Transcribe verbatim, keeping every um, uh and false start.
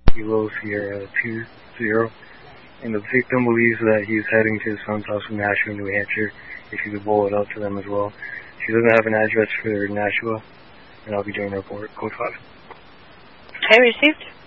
Kilo Sierra two zero. And the victim believes that he's heading to his son's house in Nashua, New Hampshire, if you could roll it up to them as well. She doesn't have an address for Nashua, and I'll be doing a report. Code five. Okay, received.